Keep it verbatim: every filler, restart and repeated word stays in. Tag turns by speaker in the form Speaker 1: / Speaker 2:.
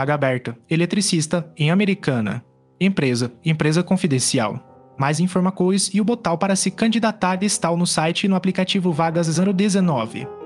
Speaker 1: vaga aberta, eletricista, em Americana. Empresa, empresa confidencial. Mais informações e o botão para se candidatar está no site e no aplicativo Vagas zero dezenove.